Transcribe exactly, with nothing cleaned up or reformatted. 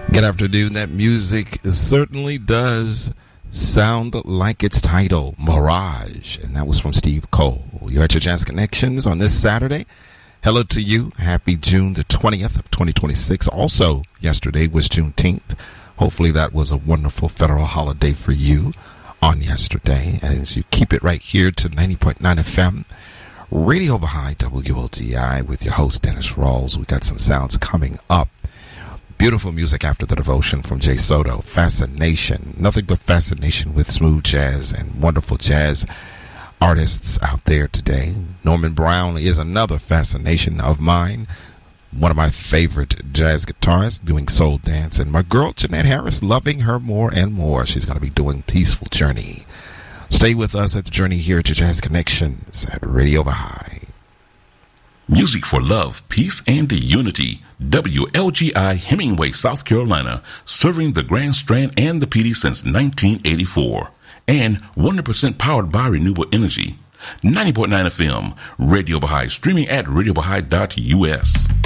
Good afternoon. That music certainly does sound like its title, Mirage, and that was from Steve Cole. You're at your Jazz Connections on this Saturday. Hello to you. Happy June the twentieth of twenty twenty-six. Also, yesterday was Juneteenth. Hopefully that was a wonderful federal holiday for you on yesterday, as you keep it right here to ninety point nine F M, Radio Baha'i, W L T I, with your host, Dennis Rawls. We got some sounds coming up. Beautiful music after the devotion from Jay Soto. Fascination. Nothing but fascination with smooth jazz and wonderful jazz artists out there today. Norman Brown is another fascination of mine. One of my favorite jazz guitarists doing soul dance. And my girl, Jeanette Harris, loving her more and more. She's going to be doing Peaceful Journey. Stay with us at the journey here at your Jazz Connections at Radio Baha'i. Music for love, peace, and unity. W L G I Hemingway, South Carolina, serving the Grand Strand and the P D since nineteen eighty-four. And one hundred percent powered by renewable energy. ninety point nine F M, Radio Baha'i, streaming at radio baha'i dot U S.